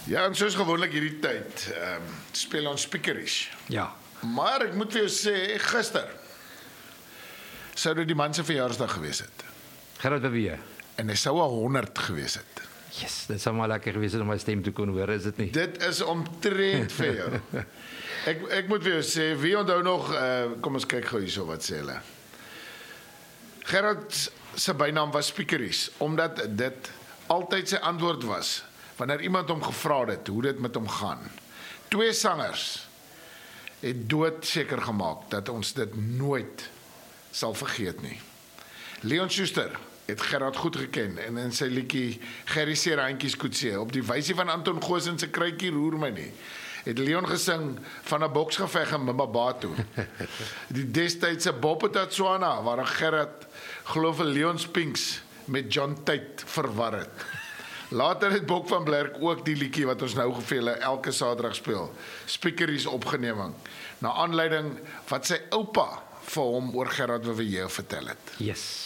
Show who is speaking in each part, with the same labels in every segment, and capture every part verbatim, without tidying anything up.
Speaker 1: Ja, en soos gewoonlik hierdie tyd, um, speel ons speakeries.
Speaker 2: Ja.
Speaker 1: Maar ek moet vir jou sê, gister sou dit die man se verjaarsdag gewees het.
Speaker 2: Gerard de Wee.
Speaker 1: En hy sou al honderd gewees het.
Speaker 2: Yes, dit sou maar lekker gewees het om my stem te kon hoor, is dit nie?
Speaker 1: Dit is omtrent vir jou. Ek, ek moet vir jou sê, wie onthou nog, uh, kom ons kyk gou hierso wat sê hulle. Gerard se bynaam was Speakeries, omdat dit altyd sy antwoord was, wanneer iemand hom gevra het, hoe dit met hom gaan. Twee sangers het dood seker gemaak, dat ons dit nooit sal vergeet nie. Leon Schuster het Gerard goed geken, en in sy liedjie Gerry se Randjies Koetsee, op die wysie van Anton Goosen se Kruitjie roer my nie, het Leon gesing van 'n boksgeveg in Mmabatho. Die destydse Boppeta Tswana, waar Gerard glo vir Leon Spinks met John Tate verwar het. Later het Bok van Blerk ook die liedjie wat ons nou gevele elke Saterdag speel, Speakeries opgeneem, na aanleiding wat sy oupa vir hom oor Gerard de Wee vertel het.
Speaker 2: Yes.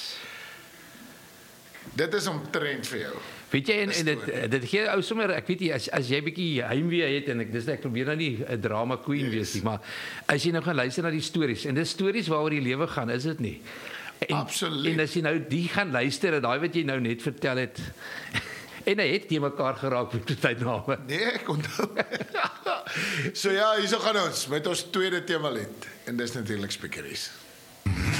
Speaker 1: Dit is omtrent vir jou.
Speaker 2: Weet jy, en, en dit, dit gee ou sommer, ek weet nie, as, as jy bietjie heimwee het, en ek, dis, ek probeer nou nie 'n drama queen yes. wees nie, maar as jy nou gaan luister na die stories, en dis stories waaroor die lewe gaan, is dit nie? En,
Speaker 1: Absoluut.
Speaker 2: En as jy nou die gaan luister, en daai wat jy nou net vertel het, en hy het nie mekaar geraak met die tydname.
Speaker 1: Nee, ek onthou. So ja, hierso gaan ons met ons tweede tema lied, en dis natuurlik Speakeries.